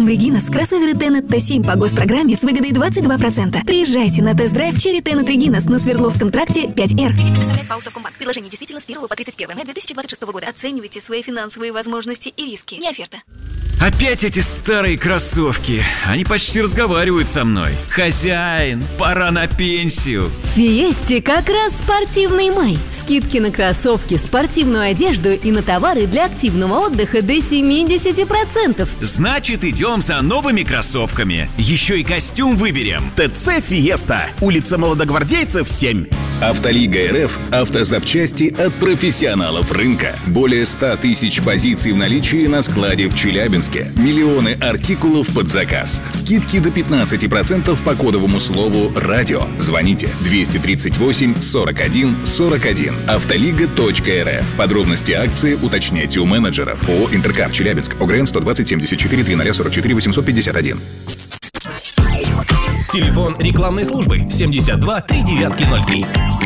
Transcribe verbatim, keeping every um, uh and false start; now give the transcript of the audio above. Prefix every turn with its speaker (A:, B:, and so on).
A: в Регинас кроссоверы Tenet Т семь по госпрограмме с выгодой двадцать два процента. Приезжайте на тест-драйв Chery Tenet Регинас на Свердловском тракте пять эр. Кредит предоставляет ПАО Совкомбанк. Предложение действительно с первого по тридцать первое мая две тысячи двадцать шестого года. Оценивайте свои финансовые возможности и риски. Не оферта.
B: Опять эти старые кроссовки. Они почти разговаривают со мной. Хозяин, пора на пенсию.
C: В Фиесте как раз спортивный май. Скидки на кроссовки, спортивную одежду и на товары для активного отдыха до семьдесят процентов.
B: Значит, идем за новыми кроссовками. Еще и костюм выберем.
D: ТЦ «Фиеста». Улица Молодогвардейцев, семь.
E: Автолига РФ – автозапчасти от профессионалов рынка. Более ста тысяч позиций в наличии на складе в Челябинске. Миллионы артикулов под заказ. Скидки до пятнадцати процентов по кодовому слову «Радио». Звоните двести тридцать восемь сорок один сорок один. автолига точка эр эф. Подробности акции уточняйте у менеджеров. ООО «Интеркар» Челябинск. ОГРН сто двадцать семьдесят четыре тридцать сорок четыре восемьсот пятьдесят один.
D: Телефон рекламной службы семьдесят два три девятки ноль три.